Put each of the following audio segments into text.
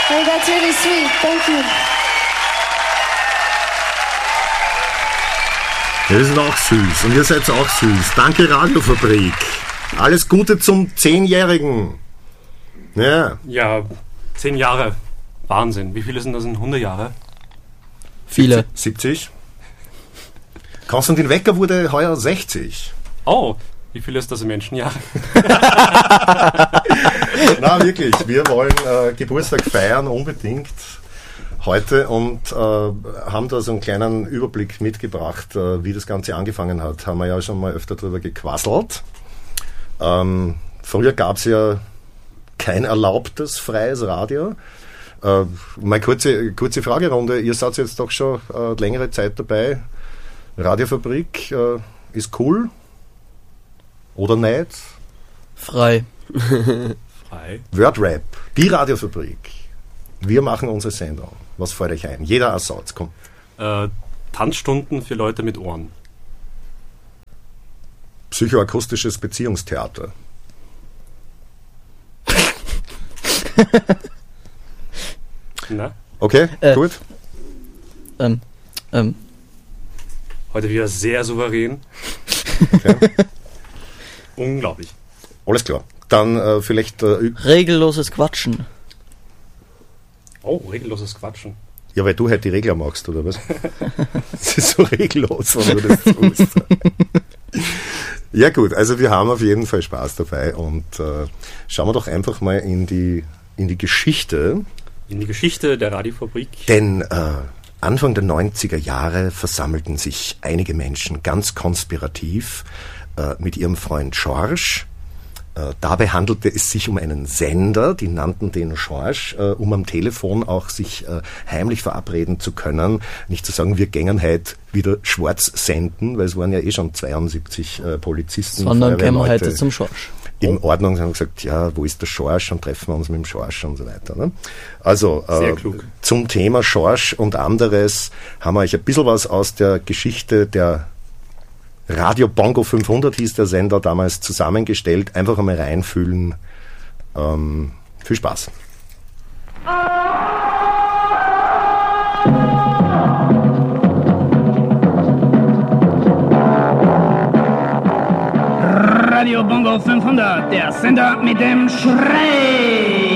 Hey, that's really sweet. Thank you. Ja, das ist auch süß. Und ihr seid auch süß. Danke, Radiofabrik. Alles Gute zum 10-Jährigen. Ja. Ja, 10 Jahre. Wahnsinn. Wie viele sind das in 100 Jahre? Viele. 70. Konstantin Wecker wurde heuer 60. Oh, wie viel ist das in Menschenjahren? Na, wirklich. Wir wollen Geburtstag feiern, unbedingt. Heute und haben da so einen kleinen Überblick mitgebracht, wie das Ganze angefangen hat. Haben wir ja schon mal öfter drüber gequasselt. Früher gab es ja kein erlaubtes freies Radio. Meine kurze Fragerunde. Ihr seid jetzt doch schon längere Zeit dabei. Radiofabrik ist cool oder nicht? Frei. Frei. Wordrap, die Radiofabrik. Wir machen unsere Sendung. Was fällt euch ein? Jeder ein Satz, komm. Tanzstunden für Leute mit Ohren. Psychoakustisches Beziehungstheater. Na? Okay, gut. Heute wieder sehr souverän. Okay. Unglaublich. Alles klar. Dann vielleicht... Regelloses Quatschen. Oh, regelloses Quatschen. ja, weil du halt die Regler machst, oder was? Das ist so regellos, wenn du das tust. Ja gut, also wir haben auf jeden Fall Spaß dabei und schauen wir doch einfach mal in die Geschichte. In die Geschichte der Radiofabrik. Denn Anfang der 90er Jahre versammelten sich einige Menschen ganz konspirativ mit ihrem Freund Schorsch. Dabei handelte es sich um einen Sender, die nannten den Schorsch, um am Telefon auch sich heimlich verabreden zu können. Nicht zu sagen, wir gängen heute wieder schwarz senden, weil es waren ja eh schon 72 Polizisten. Sondern gehen wir heute zum Schorsch. In Ordnung, haben gesagt, ja, wo ist der Schorsch und treffen wir uns mit dem Schorsch und so weiter. Ne? Also sehr klug. Zum Thema Schorsch und anderes haben wir euch ein bisschen was aus der Geschichte der Radio Bongo 500 hieß der Sender damals zusammengestellt. Einfach einmal reinfühlen. Viel Spaß. Radio Bongo 500, der Sender mit dem Schrei.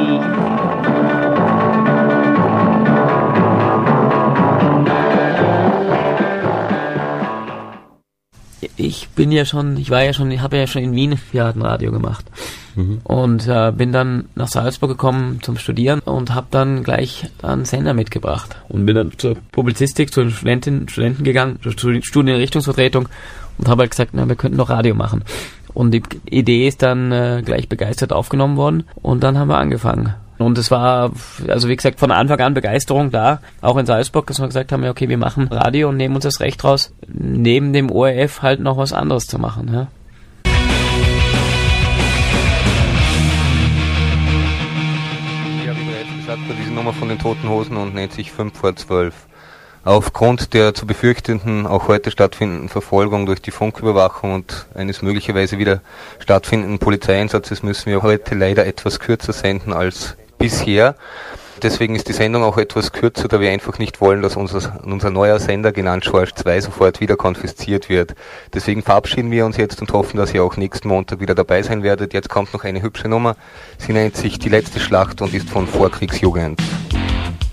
Ich habe ja schon in Wien 4 Jahre Radio gemacht und bin dann nach Salzburg gekommen zum Studieren und habe dann gleich einen Sender mitgebracht und bin dann zur Publizistik, zu den Studenten gegangen, zur Studienrichtungsvertretung und habe halt gesagt, na, wir könnten doch Radio machen. Und die Idee ist dann gleich begeistert aufgenommen worden und dann haben wir angefangen. Und es war, also wie gesagt, von Anfang an Begeisterung da, auch in Salzburg, dass wir gesagt haben, ja okay, wir machen Radio und nehmen uns das Recht raus, neben dem ORF halt noch was anderes zu machen. Ja. Ja, wie bereits gesagt, war diese Nummer von den Toten Hosen und nennt sich 5 vor 12. Aufgrund der zu befürchtenden, auch heute stattfindenden Verfolgung durch die Funküberwachung und eines möglicherweise wieder stattfindenden Polizeieinsatzes müssen wir heute leider etwas kürzer senden als bisher. Deswegen ist die Sendung auch etwas kürzer, da wir einfach nicht wollen, dass unser neuer Sender, genannt Schorsch 2, sofort wieder konfisziert wird. Deswegen verabschieden wir uns jetzt und hoffen, dass ihr auch nächsten Montag wieder dabei sein werdet. Jetzt kommt noch eine hübsche Nummer. Sie nennt sich Die letzte Schlacht und ist von Vorkriegsjugend.